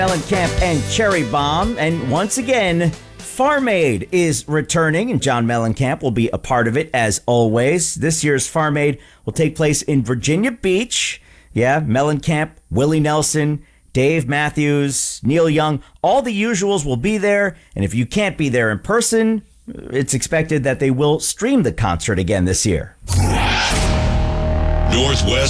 Mellencamp and Cherry Bomb. And once again, Farm Aid is returning, and John Mellencamp will be a part of it as always. This year's Farm Aid will take place in Virginia Beach. Yeah, Mellencamp, Willie Nelson, Dave Matthews, Neil Young, all the usuals will be there. And if you can't be there in person, it's expected that they will stream the concert again this year. Northwest